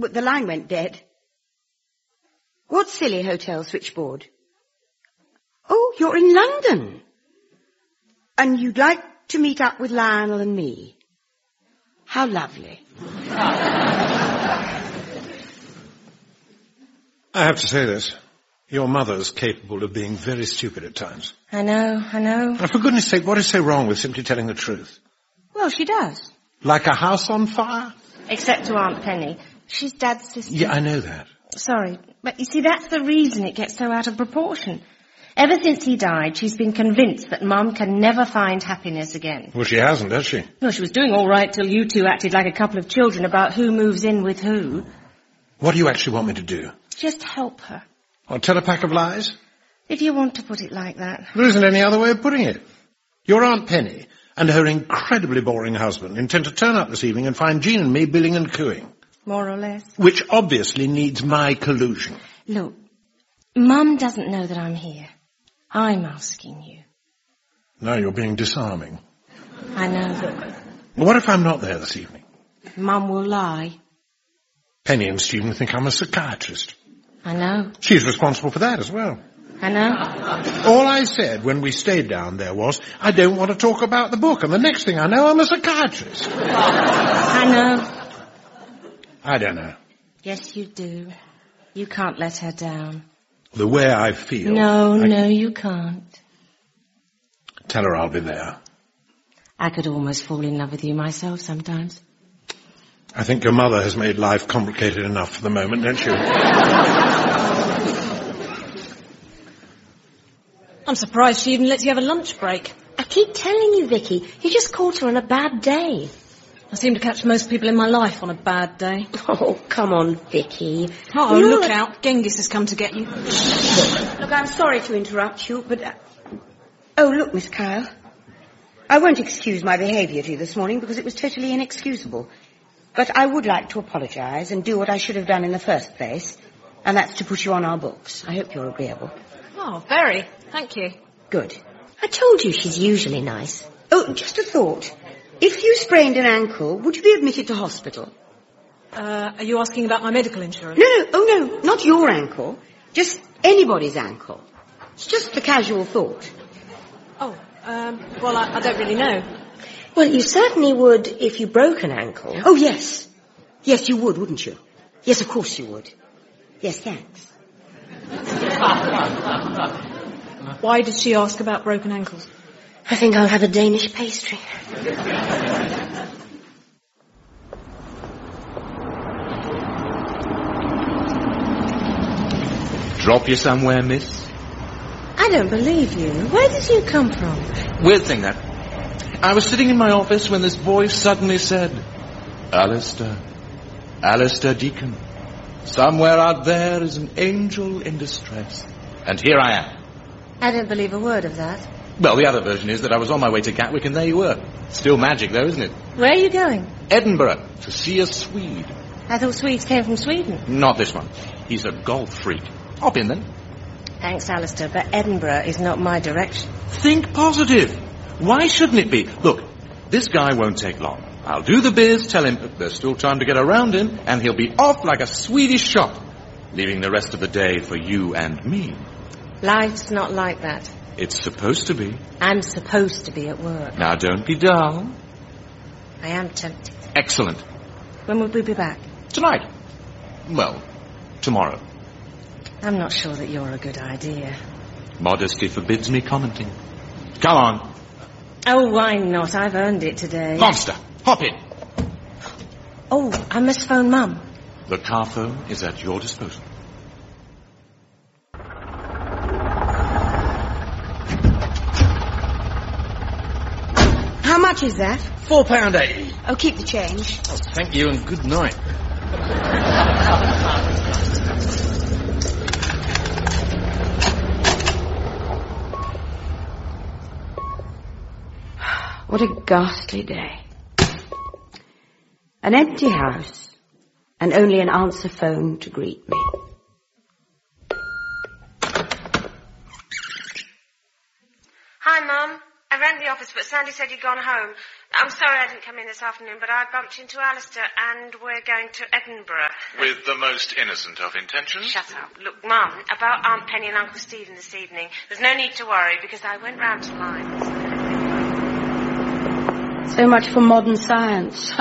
the line went dead. What silly hotel switchboard? Oh, you're in London. And you'd like to meet up with Lionel and me. How lovely. I have to say this. Your mother's capable of being very stupid at times. I know. Now, for goodness sake, what is so wrong with simply telling the truth? Well, she does. Like a house on fire? Except to Aunt Penny. She's Dad's sister. Yeah, I know that. Sorry, but you see, that's the reason it gets so out of proportion. Ever since he died, she's been convinced that Mum can never find happiness again. Well, she hasn't, has she? No, she was doing all right till you two acted like a couple of children about who moves in with who. What do you actually want me to do? Just help her. Or tell a pack of lies? If you want to put it like that. There isn't any other way of putting it. Your Aunt Penny and her incredibly boring husband intend to turn up this evening and find Jean and me billing and cooing. More or less. Which obviously needs my collusion. Look, Mum doesn't know that I'm here. I'm asking you. No, you're being disarming. I know, but... What if I'm not there this evening? Mum will lie. Penny and Stephen think I'm a psychiatrist. I know. She's responsible for that as well. I know. All I said when we stayed down there was, I don't want to talk about the book, and the next thing I know, I'm a psychiatrist. I know. I don't know. Yes, you do. You can't let her down. The way I feel... No, you can't. Tell her I'll be there. I could almost fall in love with you myself sometimes. I think your mother has made life complicated enough for the moment, don't you? I'm surprised she even lets you have a lunch break. I keep telling you, Vicky, you just caught her on a bad day. I seem to catch most people in my life on a bad day. Oh, come on, Vicky. Oh, look out. Genghis has come to get you. Look, I'm sorry to interrupt you, but... Oh, look, Miss Kyle. I won't excuse my behaviour to you this morning because it was totally inexcusable. But I would like to apologise and do what I should have done in the first place, and that's to put you on our books. I hope you're agreeable. Oh, very. Thank you. Good. I told you she's usually nice. Oh, just a thought. If you sprained an ankle, would you be admitted to hospital? Are you asking about my medical insurance? No, not your ankle. Just anybody's ankle. It's just a casual thought. Oh, well, I don't really know. Well, you certainly would if you broke an ankle. Oh, yes. Yes, you would, wouldn't you? Yes, of course you would. Yes, thanks. Why did she ask about broken ankles? I think I'll have a Danish pastry. Drop you somewhere, miss? I don't believe you. Where did you come from? Weird thing, that. I was sitting in my office when this voice suddenly said, Alistair Deacon, somewhere out there is an angel in distress. And here I am. I don't believe a word of that. Well, the other version is that I was on my way to Gatwick and there you were. Still magic, though, isn't it? Where are you going? Edinburgh, to see a Swede. I thought Swedes came from Sweden. Not this one. He's a golf freak. Hop in, then. Thanks, Alistair, but Edinburgh is not my direction. Think positive. Why shouldn't it be? Look, this guy won't take long. I'll do the biz, tell him there's still time to get around him, and he'll be off like a Swedish shot, leaving the rest of the day for you and me. Life's not like that. It's supposed to be. I'm supposed to be at work. Now, don't be dull. I am tempted. Excellent. When will we be back? Tonight. Well, tomorrow. I'm not sure that you're a good idea. Modesty forbids me commenting. Come on. Oh, why not? I've earned it today. Monster, hop in. Oh, I must phone Mum. The car phone is at your disposal. How much is that? £4.80. Oh, keep the change. Oh, thank you and good night. What a ghastly day. An empty house and only an answer phone to greet me. Hi, Mum. I rang the office, but Sam Sandy said you'd gone home. I'm sorry I didn't come in this afternoon, but I bumped into Alistair and we're going to Edinburgh. With the most innocent of intentions? Shut up. Look, Mum, about Aunt Penny and Uncle Stephen this evening, there's no need to worry because I went round to mine. So much for modern science.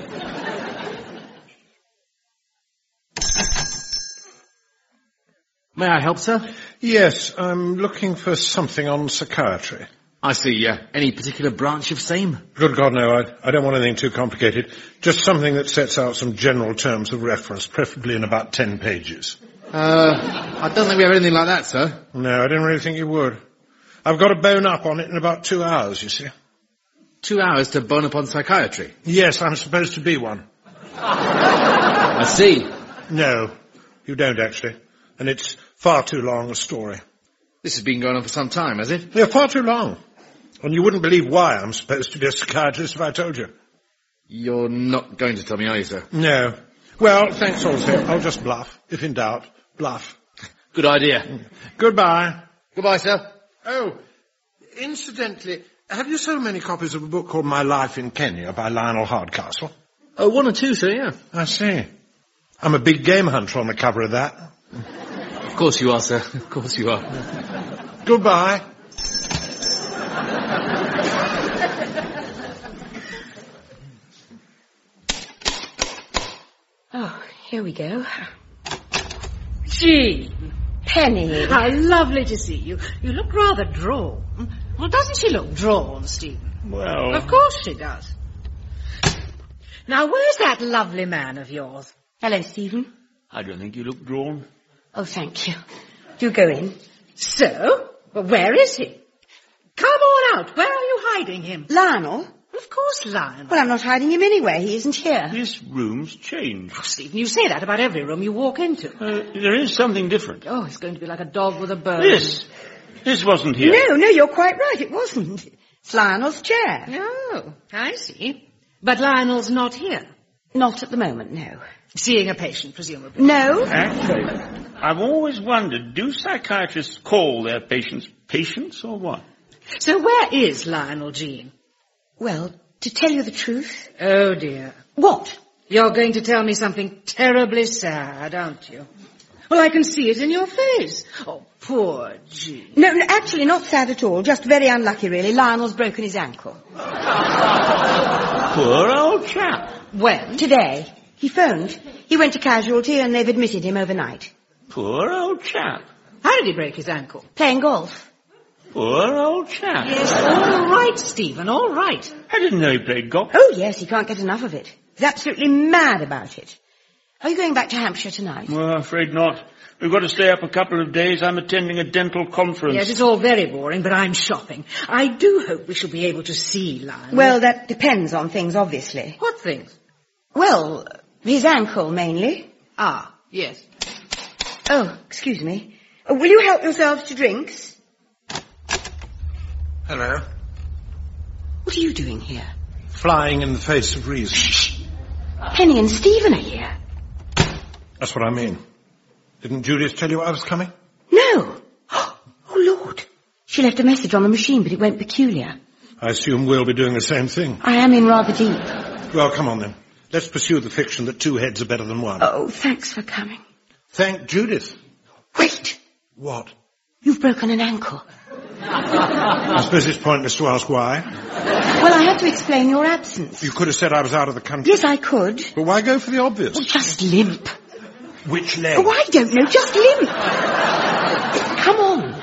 May I help, sir? Yes, I'm looking for something on psychiatry. I see. Any particular branch of same? Good God, no, I don't want anything too complicated. Just something that sets out some general terms of reference, preferably in about 10 pages. I don't think we have anything like that, sir. No, I didn't really think you would. I've got to bone up on it in about 2 hours, you see. 2 hours to bone up on psychiatry? Yes, I'm supposed to be one. I see. No, you don't actually. And it's far too long a story. This has been going on for some time, has it? Yeah, far too long. And you wouldn't believe why I'm supposed to be a psychiatrist if I told you. You're not going to tell me, are you, sir? No. Well, thanks also. I'll just bluff. If in doubt, bluff. Good idea. Goodbye. Goodbye, sir. Oh, incidentally, have you so many copies of a book called My Life in Kenya by Lionel Hardcastle? Oh, 1 or 2, sir, yeah. I see. I'm a big game hunter on the cover of that. Of course you are, sir. Of course you are. Goodbye. Oh, here we go. Jean, Penny. how lovely to see you. You look rather drawn. Well, doesn't she look drawn, Stephen? Well... Of course she does. Now, where's that lovely man of yours? Hello, Stephen. I don't think you look drawn. Oh, thank you. Do go in. So? Well, where is he? Come on out. Where are you hiding him? Lionel? Of course, Lionel. Well, I'm not hiding him anywhere. He isn't here. This room's changed. Oh, Stephen, you say that about every room you walk into. There is something different. Oh, it's going to be like a dog with a bone. This wasn't here. No, you're quite right. It wasn't. It's Lionel's chair. Oh, I see. But Lionel's not here. Not at the moment, no. Seeing a patient, presumably. No? Actually, I've always wondered, do psychiatrists call their patients patients or what? So where is Lionel, Jean? Well, to tell you the truth... Oh, dear. What? You're going to tell me something terribly sad, aren't you? Well, I can see it in your face. Oh, poor Jean. No, actually not sad at all. Just very unlucky, really. Lionel's broken his ankle. Poor old chap. When? Today. He phoned. He went to casualty and they've admitted him overnight. Poor old chap. How did he break his ankle? Playing golf. Poor old chap. Yes, all right, Stephen, all right. I didn't know he played golf. Oh, yes, he can't get enough of it. He's absolutely mad about it. Are you going back to Hampshire tonight? Well, afraid not. We've got to stay up a couple of days. I'm attending a dental conference. Yes, it's all very boring, but I'm shopping. I do hope we shall be able to see Lionel. Well, that depends on things, obviously. What things? Well, his ankle, mainly. Ah, yes. Oh, excuse me. Will you help yourselves to drinks? Hello. What are you doing here? Flying in the face of reason. Penny and Stephen are here. That's what I mean. Didn't Judith tell you I was coming? No. Oh, Lord. She left a message on the machine, but it went peculiar. I assume we'll be doing the same thing. I am in rather deep. Well, come on then. Let's pursue the fiction that 2 heads are better than 1. Oh, thanks for coming. Thank Judith. Wait. What? You've broken an ankle. I suppose it's pointless to ask why. Well, I had to explain your absence. You could have said I was out of the country. Yes, I could. But why go for the obvious? Well, just limp. Which leg? Oh, I don't know. Just limp. Come on.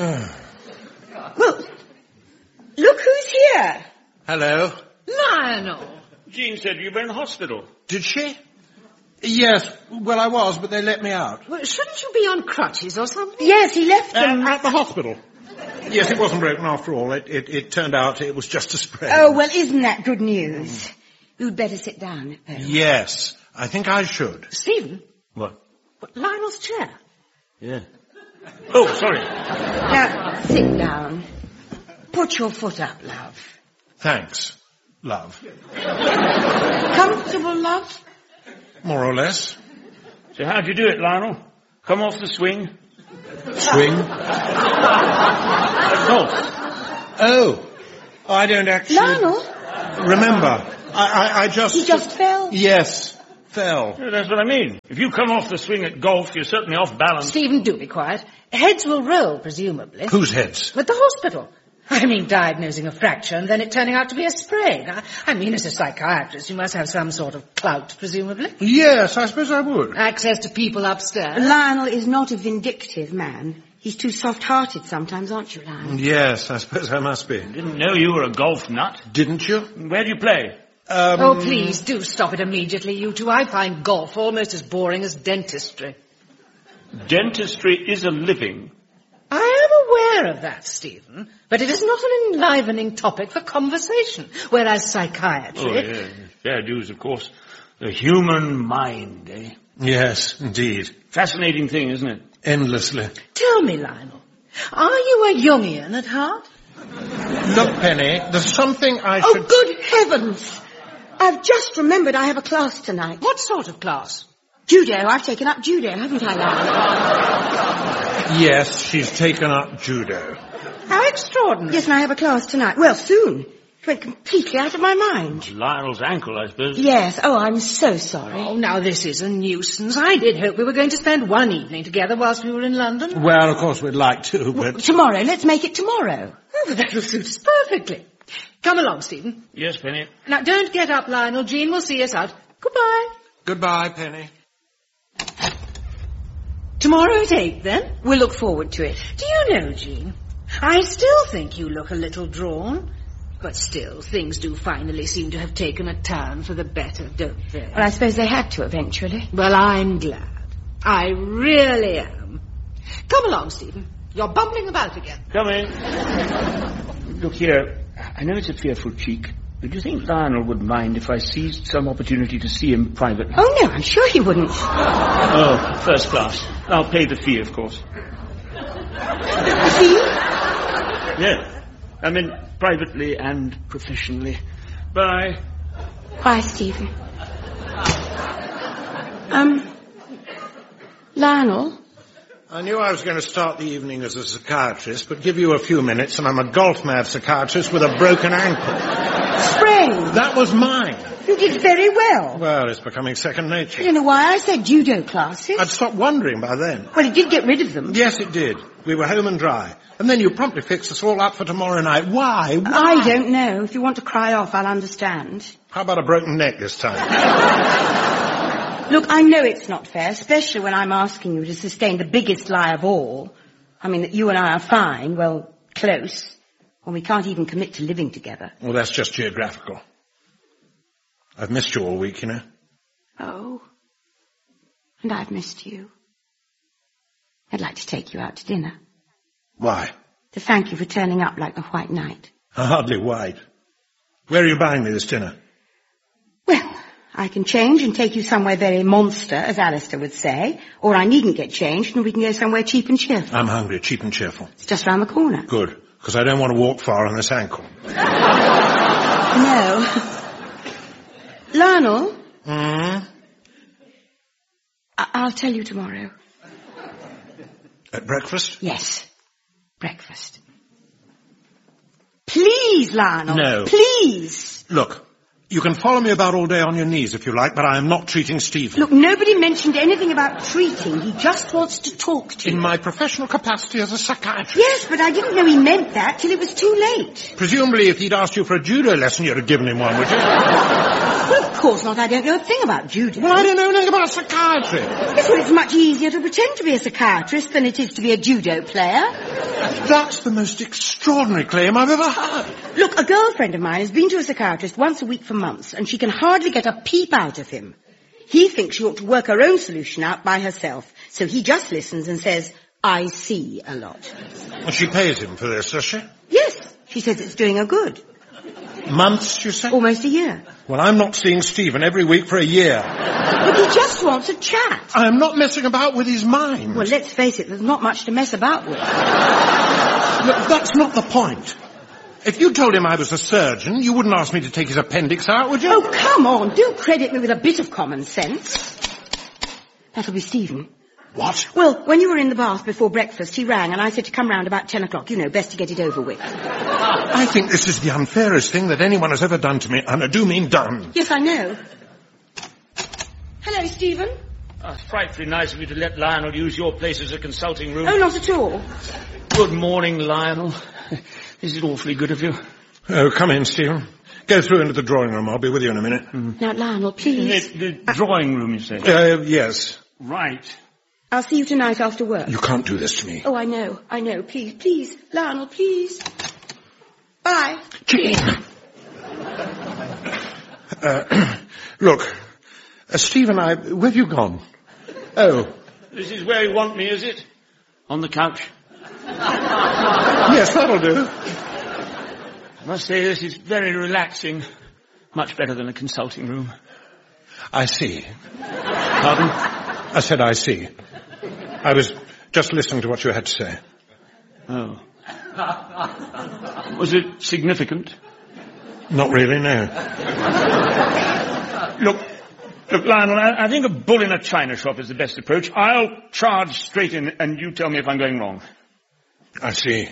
Well, look who's here. Hello. Lionel! Jean said you were in the hospital. Did she? Yes. Well, I was, but they let me out. Well, shouldn't you be on crutches or something? Yes, he left them. At the hospital. Yes, it wasn't broken after all. It turned out it was just a sprain. Oh, well, isn't that good news? You'd better sit down. Yes, I think I should. Stephen? What? Lionel's chair. Yeah. Oh, sorry. Now, sit down. Put your foot up, love. Thanks, love. Comfortable, love? More or less. So how'd you do it, Lionel? Come off the swing? Swing? Golf. Oh. Oh, I don't actually... Lionel? Remember, I just... He just fell? Yes, fell. Yeah, that's what I mean. If you come off the swing at golf, you're certainly off balance. Stephen, do be quiet. Heads will roll, presumably. Whose heads? At the hospital. I mean, diagnosing a fracture and then it turning out to be a sprain. I mean, as a psychiatrist, you must have some sort of clout, presumably. Yes, I suppose I would. Access to people upstairs. Lionel is not a vindictive man. He's too soft-hearted sometimes, aren't you, Lionel? Yes, I suppose I must be. Didn't know you were a golf nut. Didn't you? Where do you play? Oh, please, do stop it immediately, you two. I find golf almost as boring as dentistry. Dentistry is a living. I am aware of that, Stephen, but it is not an enlivening topic for conversation, whereas psychiatry... Oh, yeah. Fair dues, of course. The human mind, eh? Yes, indeed. Fascinating thing, isn't it? Endlessly. Tell me, Lionel, are you a Jungian at heart? Look, Penny, there's something I should... Oh, good heavens! I've just remembered I have a class tonight. What sort of class? Judo. I've taken up judo, haven't I, Lionel? Yes, she's taken up judo. How extraordinary. Yes, and I have a class tonight. Well, soon. It went completely out of my mind. Lionel's ankle, I suppose. Yes. Oh, I'm so sorry. Oh, now this is a nuisance. I did hope we were going to spend one evening together whilst we were in London. Well, of course we'd like to, but... Tomorrow. Let's make it tomorrow. Oh, but that'll suit us perfectly. Come along, Stephen. Yes, Penny. Now, don't get up, Lionel. Jean will see us out. Goodbye. Goodbye, Penny. Tomorrow at 8, then? We'll look forward to it. Do you know, Jean, I still think you look a little drawn. But still, things do finally seem to have taken a turn for the better, don't they? Well, I suppose they had to eventually. Well, I'm glad. I really am. Come along, Stephen. You're bumbling about again. Come in. Look here, I know it's a fearful cheek, but do you think Lionel would mind if I seized some opportunity to see him privately? Oh, no, I'm sure he wouldn't. Oh, first class. I'll pay the fee, of course. See? Yeah. I mean, privately and professionally. Bye. Bye, Stephen. Lionel? I knew I was going to start the evening as a psychiatrist, but give you a few minutes and I'm a golf-mad psychiatrist with a broken ankle. Spring! That was mine. You did very well. Well, it's becoming second I nature. don't know why I said judo classes. I'd stopped wondering by then. Well, it did get rid of them. Yes, it did. We were home and dry. And then you promptly fixed us all up for tomorrow night. Why? I don't know. If you want to cry off, I'll understand. How about a broken neck this time? Look, I know it's not fair, especially when I'm asking you to sustain the biggest lie of all. I mean, that you and I are fine, well, close, when we can't even commit to living together. Well, that's just geographical. I've missed you all week, you know. Oh, and I've missed you. I'd like to take you out to dinner. Why? To thank you for turning up like the White Knight. Hardly white. Where are you buying me this dinner? Well, I can change and take you somewhere very monster, as Alistair would say, or I needn't get changed and we can go somewhere cheap and cheerful. I'm hungry, cheap and cheerful. It's just round the corner. Good, because I don't want to walk far on this ankle. No. Lionel? I'll tell you tomorrow. At breakfast? Yes. Breakfast. Please, Lionel. No. Please. Look, you can follow me about all day on your knees if you like, but I am not treating Stephen. Look, nobody mentioned anything about treating. He just wants to talk to you. In my professional capacity as a psychiatrist. Yes, but I didn't know he meant that till it was too late. Presumably if he'd asked you for a judo lesson, you'd have given him one, would you? Well, of course not. I don't know a thing about judo. Well, I don't know anything about psychiatry. Yes, well, it's much easier to pretend to be a psychiatrist than it is to be a judo player. That's the most extraordinary claim I've ever heard. Look, a girlfriend of mine has been to a psychiatrist once a week for months, and she can hardly get a peep out of him. He thinks she ought to work her own solution out by herself, so he just listens and says, I see a lot. Well, she pays him for this, does she? Yes, she says it's doing her good. Months, you say? Almost a year. Well, I'm not seeing Stephen every week for a year. But he just wants a chat. I'm not messing about with his mind. Well, let's face it, there's not much to mess about with. Look, that's not the point. If you told him I was a surgeon, you wouldn't ask me to take his appendix out, would you? Oh, come on, do credit me with a bit of common sense. That'll be Stephen. What? Well, when you were in the bath before breakfast, he rang and I said to come round about 10 o'clock. You know, best to get it over with. I think this is the unfairest thing that anyone has ever done to me, and I do mean done. Yes, I know. Hello, Stephen. Oh, it's frightfully nice of you to let Lionel use your place as a consulting room. Oh, not at all. Good morning, Lionel. Is it awfully good of you? Oh, come in, Stephen. Go through into the drawing room. I'll be with you in a minute. Now, Lionel, please. The drawing room, you say? Yes. Right. I'll see you tonight after work. You can't do this to me. Oh, I know. Please. Lionel, please. Bye. Jean! Look, Stephen, where have you gone? Oh. This is where you want me, is it? On the couch? Yes, that'll do. I must say this is very relaxing. Much better than a consulting room. I see. Pardon? I said I see. I was just listening to what you had to say. Oh. Was it significant? Not really, no. Look, Lionel, I think a bull in a china shop is the best approach. I'll charge straight in and you tell me if I'm going wrong. I see.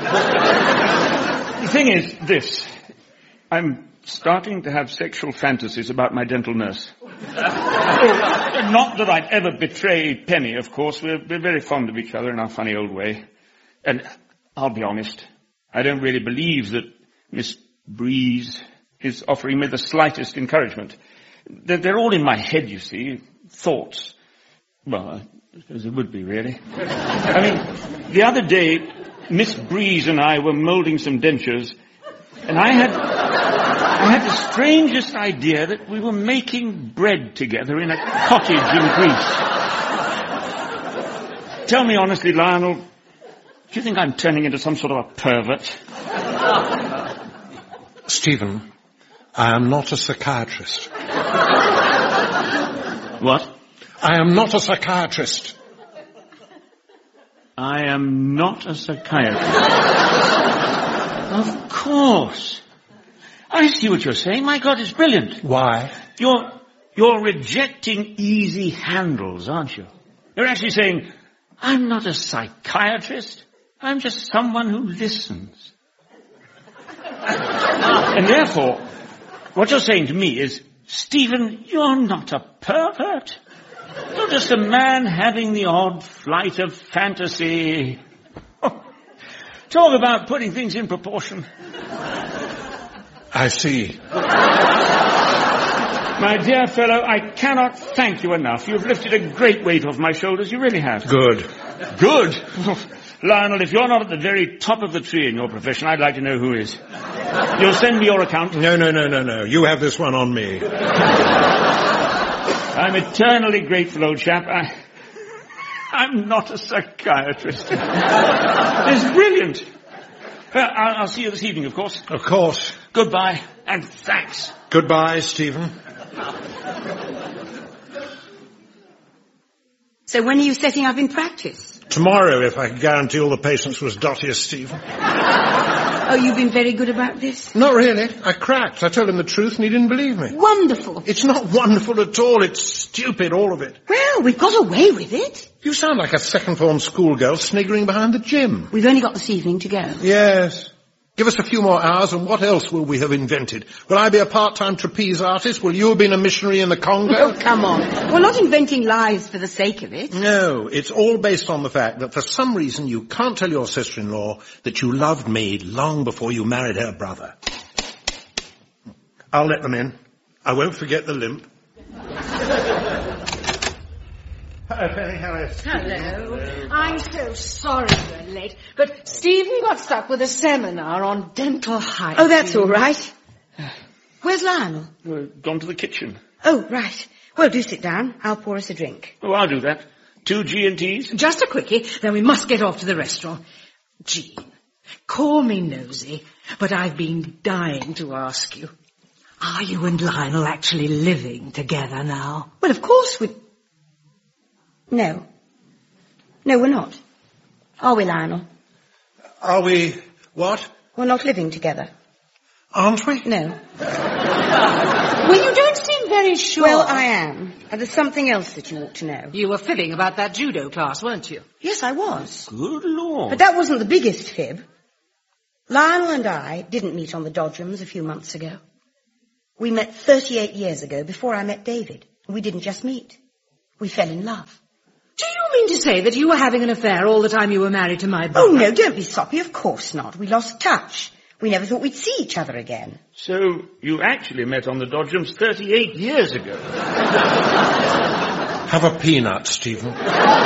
The thing is this. I'm starting to have sexual fantasies about my dental nurse. Not that I'd ever betray Penny, of course. We're very fond of each other in our funny old way. And I'll be honest, I don't really believe that Miss Breeze is offering me the slightest encouragement. They're all in my head, you see. Thoughts. Well, I suppose it would be, really. I mean, the other day, Miss Breeze and I were moulding some dentures, and I had the strangest idea that we were making bread together in a cottage in Greece. Tell me honestly, Lionel, do you think I'm turning into some sort of a pervert? Stephen, I am not a psychiatrist. What? I am not a psychiatrist. I am not a psychiatrist. Of course. I see what you're saying. My God, it's brilliant. Why? You're rejecting easy handles, aren't you? You're actually saying, I'm not a psychiatrist. I'm just someone who listens. And therefore, what you're saying to me is, Stephen, you're not a pervert. You're just a man having the odd flight of fantasy. Talk about putting things in proportion. I see. My dear fellow, I cannot thank you enough. You've lifted a great weight off my shoulders. You really have. Good. Good? Lionel, if you're not at the very top of the tree in your profession, I'd like to know who is. You'll send me your account? No. You have this one on me. I'm eternally grateful, old chap. I'm not a psychiatrist. It's brilliant. I'll see you this evening, of course. Of course. Goodbye, and thanks. Goodbye, Stephen. So when are you setting up in practice? Tomorrow, if I can guarantee all the patients were as dotty as Stephen. Oh, you've been very good about this? Not really. I cracked. I told him the truth and he didn't believe me. Wonderful. It's not wonderful at all. It's stupid, all of it. Well, we've got away with it. You sound like a second-form schoolgirl sniggering behind the gym. We've only got this evening to go. Yes. Give us a few more hours and what else will we have invented? Will I be a part-time trapeze artist? Will you have been a missionary in the Congo? Oh, come on. We're not inventing lies for the sake of it. No, it's all based on the fact that for some reason you can't tell your sister-in-law that you loved me long before you married her brother. I'll let them in. I won't forget the limp. Hello, Penny, how are you? Hello. I'm so sorry we're late, but Stephen got stuck with a seminar on dental hygiene. Oh, that's all right. Where's Lionel? Gone to the kitchen. Oh, right. Well, do sit down. I'll pour us a drink. Oh, I'll do that. 2 G&Ts? Just a quickie, then we must get off to the restaurant. Jean, call me nosy, but I've been dying to ask you. Are you and Lionel actually living together now? Well, of course we... No. No, we're not. Are we, Lionel? Are we what? We're not living together. Aren't we? No. Well, you don't seem very sure. Well, I am. And there's something else that you ought to know. You were fibbing about that judo class, weren't you? Yes, I was. Good Lord. But that wasn't the biggest fib. Lionel and I didn't meet on the Dodgems a few months ago. We met 38 years ago, before I met David. We didn't just meet. We fell in love. Do you mean to say that you were having an affair all the time you were married to my brother? Oh, no, don't be soppy. Of course not. We lost touch. We never thought we'd see each other again. So you actually met on the Dodgems 38 years ago. Have a peanut, Stephen. But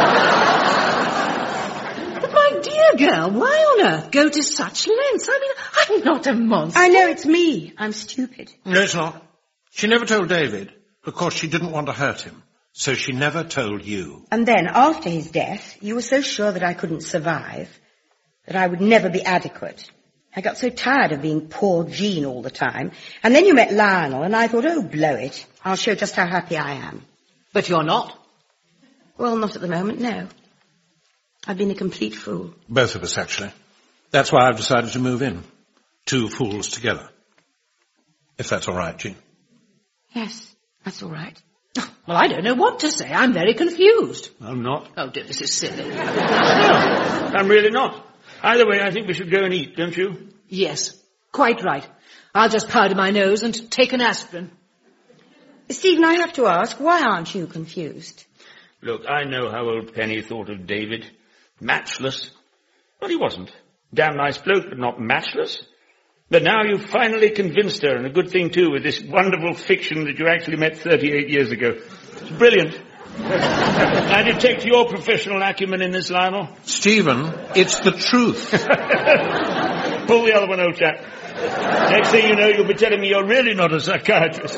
my dear girl, why on earth go to such lengths? I mean, I'm not a monster. I know, it's me. I'm stupid. No, it's not. She never told David because she didn't want to hurt him. So she never told you. And then, after his death, you were so sure that I couldn't survive, that I would never be adequate. I got so tired of being poor Jean all the time. And then you met Lionel, and I thought, oh, blow it. I'll show just how happy I am. But you're not. Well, not at the moment, no. I've been a complete fool. Both of us, actually. That's why I've decided to move in. 2 fools together. If that's all right, Jean. Yes, that's all right. Well, I don't know what to say. I'm very confused. I'm not. Oh, dear, this is silly. No, I'm really not. Either way, I think we should go and eat, don't you? Yes, quite right. I'll just powder my nose and take an aspirin. Stephen, I have to ask, why aren't you confused? Look, I know how old Penny thought of David. Matchless. Well, he wasn't. Damn nice bloke, but not matchless. But now you've finally convinced her, and a good thing too, with this wonderful fiction that you actually met 38 years ago. It's brilliant. I detect your professional acumen in this, Lionel. Stephen, it's the truth. Pull the other one, old chap. Next thing you know, you'll be telling me you're really not a psychiatrist.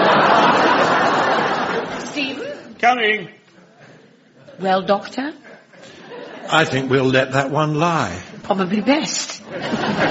Stephen? Coming. Well, Doctor? I think we'll let that one lie. Probably best.